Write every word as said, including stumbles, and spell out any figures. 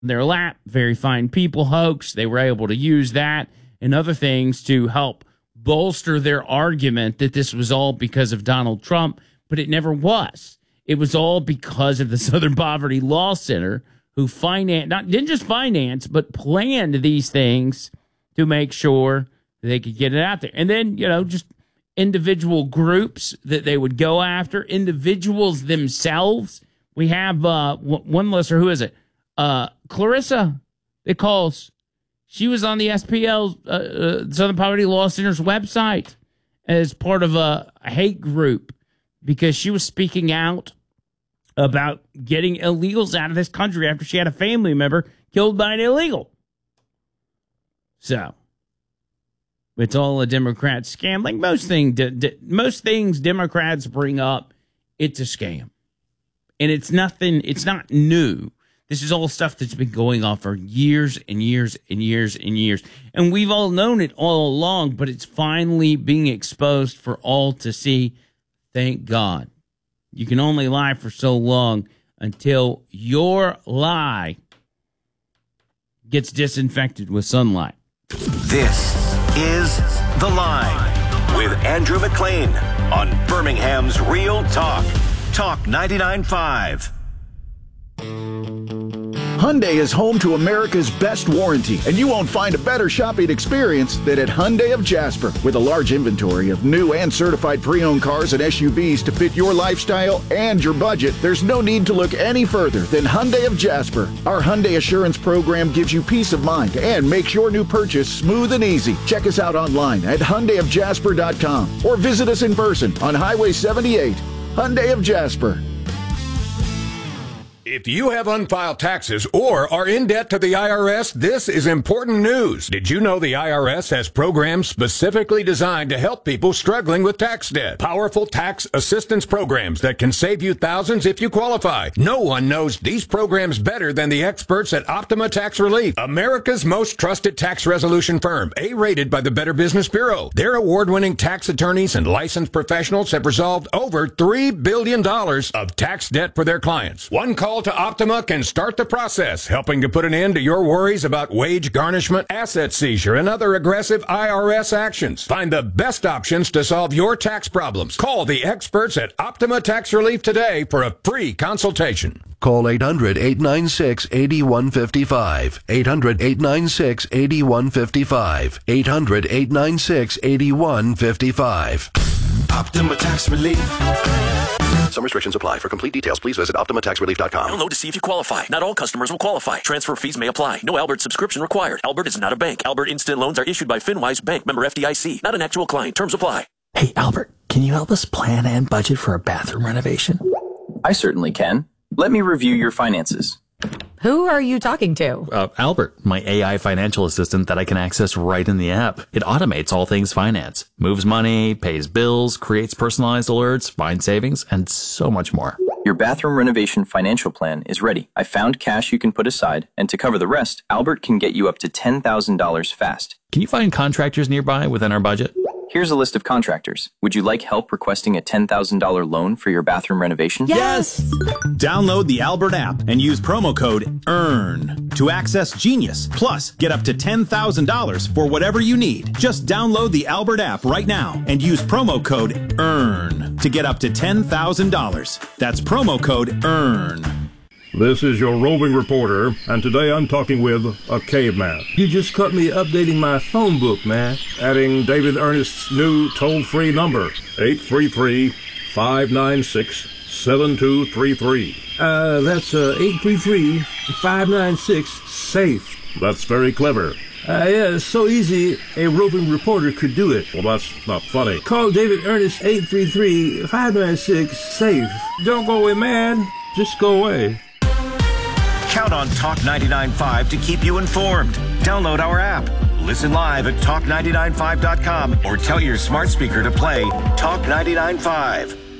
their lap. Very fine people hoax. They were able to use that and other things to help bolster their argument that this was all because of Donald Trump, but it never was. It was all because of the Southern Poverty Law Center, who finance, not didn't just finance, but planned these things to make sure they could get it out there. And then, you know, just individual groups that they would go after, individuals themselves. We have uh, one listener, who is it? Uh, Clarissa, it calls. She was on the S P L, uh, uh, Southern Poverty Law Center's website as part of a, a hate group because she was speaking out about getting illegals out of this country after she had a family member killed by an illegal. So, it's all a Democrat scam. Like most, thing, de- de- most things Democrats bring up, it's a scam. And it's nothing, it's not new. This is all stuff that's been going on for years and years and years and years. And we've all known it all along, but it's finally being exposed for all to see. Thank God. You can only lie for so long until your lie gets disinfected with sunlight. This is The Line with Andrew McLean on Birmingham's Real Talk. Talk ninety-nine point five. Hyundai is home to America's best warranty, and you won't find a better shopping experience than at Hyundai of Jasper. With a large inventory of new and certified pre-owned cars and S U Vs to fit your lifestyle and your budget, there's no need to look any further than Hyundai of Jasper. Our Hyundai Assurance program gives you peace of mind and makes your new purchase smooth and easy. Check us out online at Hyundai of Jasper dot com or visit us in person on Highway seventy-eight. Hyundai of Jasper. If you have unfiled taxes or are in debt to the I R S, this is important news. Did you know the I R S has programs specifically designed to help people struggling with tax debt? Powerful tax assistance programs that can save you thousands if you qualify. No one knows these programs better than the experts at Optima Tax Relief, America's most trusted tax resolution firm, A-rated by the Better Business Bureau. Their award-winning tax attorneys and licensed professionals have resolved over three billion dollars of tax debt for their clients. One call to Optima can start the process, helping to put an end to your worries about wage garnishment, asset seizure, and other aggressive I R S actions. Find the best options to solve your tax problems. Call the experts at Optima Tax Relief today for a free consultation. Call eight hundred, eight nine six, eight one five five. eight hundred, eight nine six, eight one five five. eight hundred, eight nine six, eight one five five. Optima Tax Relief. Some restrictions apply. For complete details, please visit Optima Tax Relief dot com. Download to see if you qualify. Not all customers will qualify. Transfer fees may apply. No Albert subscription required. Albert is not a bank. Albert Instant Loans are issued by FinWise Bank, member F D I C. Not an actual client. Terms apply. Hey, Albert, can you help us plan and budget for a bathroom renovation? I certainly can. Let me review your finances. Who are you talking to? Uh, Albert, my A I financial assistant that I can access right in the app. It automates all things finance, moves money, pays bills, creates personalized alerts, finds savings, and so much more. Your bathroom renovation financial plan is ready. I found cash you can put aside, and to cover the rest, Albert can get you up to ten thousand dollars fast. Can you find contractors nearby within our budget? Here's a list of contractors. Would you like help requesting a ten thousand dollars loan for your bathroom renovation? Yes! Download the Albert app and use promo code EARN to access Genius. Plus, get up to ten thousand dollars for whatever you need. Just download the Albert app right now and use promo code EARN to get up to ten thousand dollars. That's promo code EARN. This is your roving reporter, and today I'm talking with a caveman. You just caught me updating my phone book, man. Adding David Ernest's new toll-free number, eight three three, five nine six, seven two three three. Uh, that's uh, eight three three, five nine six, SAFE. That's very clever. Uh, yeah, it's so easy a roving reporter could do it. Well, that's not funny. Call David Ernest, eight three three, five nine six, SAFE. Don't go away, man. Just go away. Count on Talk ninety-nine point five to keep you informed. Download our app. Listen live at talk nine nine five dot com or tell your smart speaker to play Talk ninety-nine point five.